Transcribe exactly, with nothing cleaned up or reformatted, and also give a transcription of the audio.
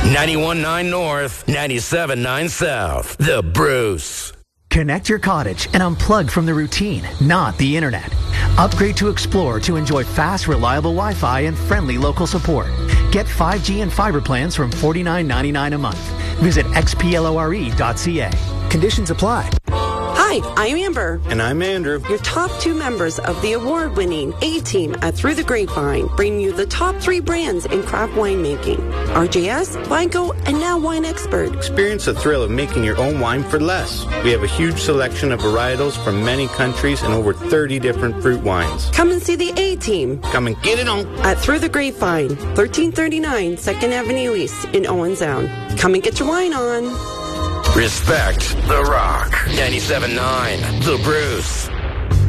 ninety-one point nine North, ninety-seven point nine South. The Bruce. Connect your cottage and unplug from the routine, not the internet. Upgrade to Explore to enjoy fast, reliable Wi-Fi and friendly local support. Get five G and fiber plans from forty-nine ninety-nine a month. Visit x p lore dot c a. Conditions apply. Hi, I'm Amber. And I'm Andrew. Your top two members of the award-winning A-Team at Through the Grapevine bring you the top three brands in craft winemaking. R J S, Vineco, and now Wine Expert. Experience the thrill of making your own wine for less. We have a huge selection of varietals from many countries and over thirty different fruit wines. Come and see the A-Team. Come and get it on. At Through the Grapevine, thirteen thirty-nine second Avenue East in Owen Sound. Come and get your wine on. Respect the Rock. ninety-seven point nine The Bruce.